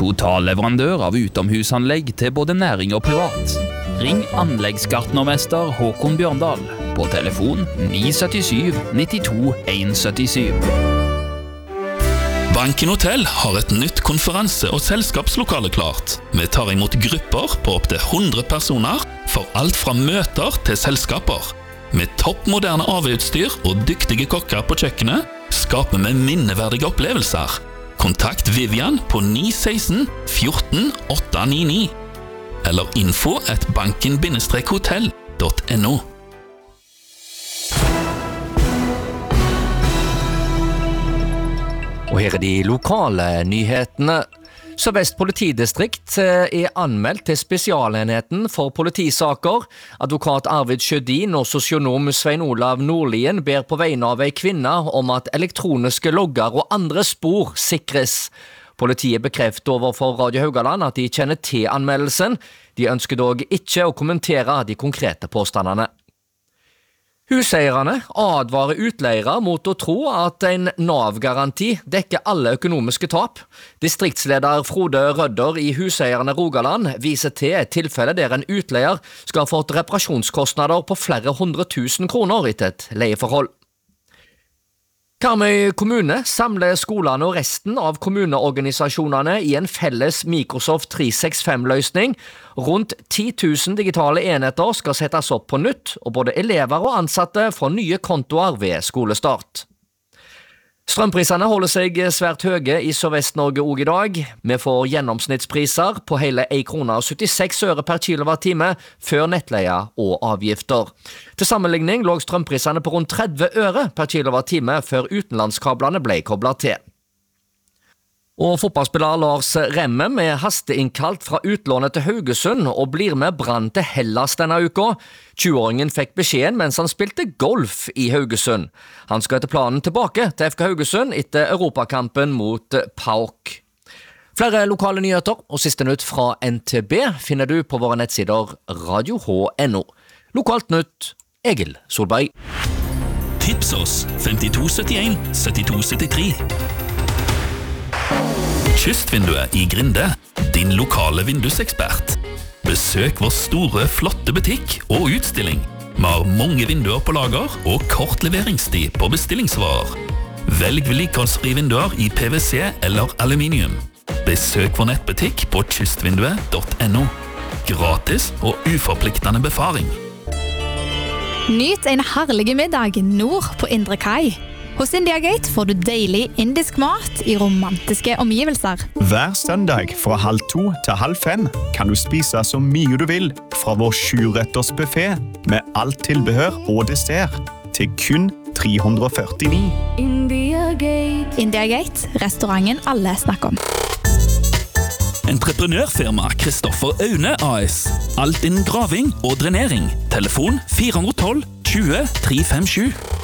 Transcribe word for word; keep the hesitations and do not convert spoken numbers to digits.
Totalleverandør av utomhusanlegg til både næring og privat. Ring anleggsgartnermester Håkon Bjørndal på telefon ni syv syv ni to en syv syv. Banken Hotel har et nytt konferanse- og selskapslokale klart. Vi tar imot grupper på opp til hundre personer for alt fra møter til selskaper. Med toppmoderne A V-utstyr og dyktige kokker på kjøkkenet skaper vi minneverdige opplevelser. Kontakt Vivian på ni ett seks en fire åtte ni ni eller info at banken hotell punktum no. Og her er de lokale nyhetene. Sør-Vest politidistrikt er anmeldt til spesialenheten for politisaker. Advokat Arvid Sjødin og sosionom Svein Olav Nordlien ber på vegne av ei kvinne om at elektroniske logger og andre spor sikres. Politiet bekrefter overfor Radio Haugaland at de kjenner til anmeldelsen. De ønsker dog ikke å kommentere de konkrete påstandene. Huseierne advarer utleiere mot å tro at en Nav-garanti dekker alle økonomiske tap. Distriktsleder Frode Rødder i Huseierne Rogaland viser til et tilfelle der en utleier skal ha fått reparasjonskostnader på flere hundre tusen kroner etter et leieforhold. Karmøy kommune samler skolene og resten av kommuneorganisasjonene i en felles Microsoft tre seks fem-løsning. Rundt ti tusen digitale enheter skal settes opp på nytt, og både elever og ansatte får nye kontoer ved skolestart. Strømprisene holder seg svært høye i Sør-Vest-Norge også i dag. Vi får gjennomsnittspriser på hele en krone og syttiseks øre per kilowattime før nettleie og avgifter. Til sammenligning lå strømprisene på rundt tretti øre per kilowattime før utenlandskablene ble koblet til. Og fotballspiller Lars Remmem er hasteinnkalt fra utlånet til Haugesund og blir med Brann til Hellas denne uka. tjueåringen fikk beskjeden mens han spilte golf i Haugesund. Han skal etter planen tilbake til F K Haugesund etter Europakampen mot PAOK. Flere lokale nyheter og siste nytt fra N T B finner du på våre nettsider radio h punktum no. Lokalt nytt, Egil Solberg. Tips oss fem to sytt en sytti to syttitre. Kystvinduet i Grinde, din lokale vindusekspert. Besøk vår store, flotte butikk og utstilling. Vi har mange vinduer på lager og kort leveringstid på bestillingsvarer. Velg vedlikeholdsfrie vinduer i P V C eller aluminium. Besøk vår nettbutikk på kystvinduet punktum no. Gratis og uforpliktende befaring. Nyt en herlig middag nord på Indre Kai. Hos India Gate får du deilig indisk mat i romantiske omgivelser. Hver søndag fra halv to til halv fem kan du spise så mye du vil fra vår sjuretters buffet med alt tilbehør og dessert til kun tre hundre og førtini. India Gate. India Gate, restauranten alle snakker om. Entreprenørfirma Kristoffer Aune A S. Alt innen graving og drenering. Telefon fire ett to tjue tre fem sju.